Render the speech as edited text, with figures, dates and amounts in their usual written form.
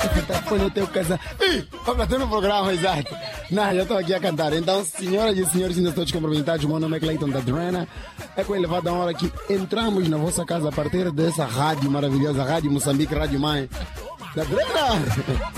Foi no teu casamento. Olha, estou no programa, exato. Não, eu estou aqui a cantar. Então, senhoras e senhores, ainda todos cumprimentados. O meu nome é Clayton da Drena. É com elevada hora que entramos na vossa casa a partir dessa rádio maravilhosa, Rádio Moçambique, Rádio Mãe da Drena.